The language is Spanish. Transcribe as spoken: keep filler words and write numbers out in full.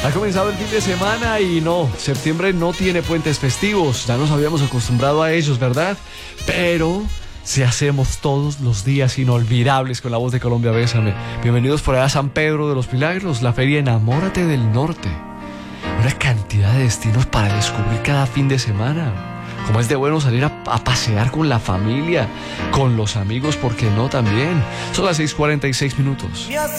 Ha comenzado el fin de semana y no, septiembre no tiene puentes festivos, ya nos habíamos acostumbrado a ellos, ¿verdad? Pero si hacemos todos los días inolvidables con la voz de Colombia Bésame. Bienvenidos por allá a San Pedro de los Milagros, la feria Enamórate del Norte. Una cantidad de destinos para descubrir cada fin de semana. Como es de bueno salir a, a pasear con la familia, con los amigos, ¿por qué no también? Son las seis cuarenta y seis minutos.